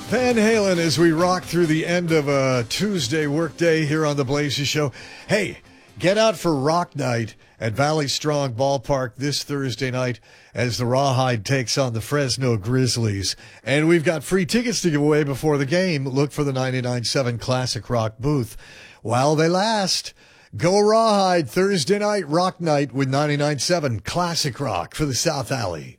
Van Halen as we rock through the end of a Tuesday workday here on the Blazy Show. Hey, get out for Rock Night at Valley Strong Ballpark this Thursday night as the Rawhide takes on the Fresno Grizzlies. And we've got free tickets to give away before the game. Look for the 99.7 Classic Rock booth while they last. Go Rawhide Thursday night, Rock Night with 99.7 Classic Rock for the South Alley.